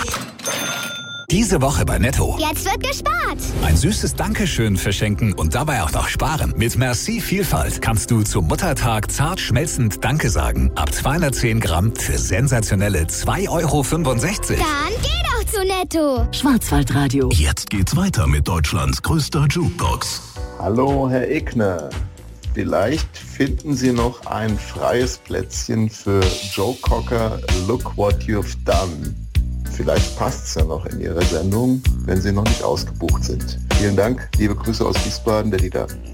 Diese Woche bei Netto. Jetzt wird gespart. Ein süßes Dankeschön verschenken und dabei auch noch sparen. Mit Merci Vielfalt kannst du zum Muttertag zart schmelzend Danke sagen. Ab 210 Gramm für sensationelle 2,65 €. Dann geh doch zu Netto. Schwarzwaldradio. Jetzt geht's weiter mit Deutschlands größter Jukebox. Hallo, Herr Egner. Vielleicht finden Sie noch ein freies Plätzchen für Joe Cocker, Look What You've Done. Vielleicht passt es ja noch in Ihre Sendung, wenn Sie noch nicht ausgebucht sind. Vielen Dank, liebe Grüße aus Wiesbaden, der Dieter.